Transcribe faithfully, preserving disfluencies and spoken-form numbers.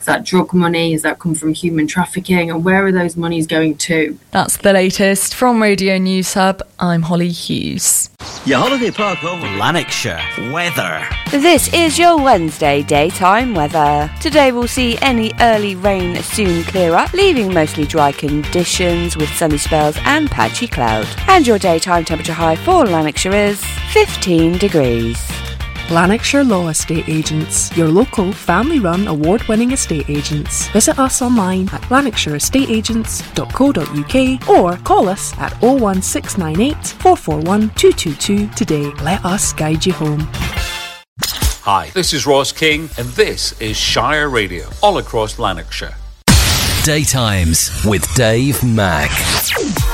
Is that drug money? Is that come from human trafficking? And where are those monies going to? That's the latest from Radio News Hub. I'm Holly Hughes. Your holiday park home in Lanarkshire. Weather. This is your Wednesday daytime weather. Today we'll see any early rain soon clear up, leaving mostly dry conditions with sunny spells and patchy cloud. And your daytime temperature high for Lanarkshire is fifteen degrees. Lanarkshire Law Estate Agents, your local, family-run, award-winning estate agents. Visit us online at lanarkshire estate agents dot co dot uk or call us at oh one six nine eight, four four one, two two two today. Let us guide you home. Hi, this is Ross King, and this is Shire Radio, all across Lanarkshire. Daytimes with Dave Mack.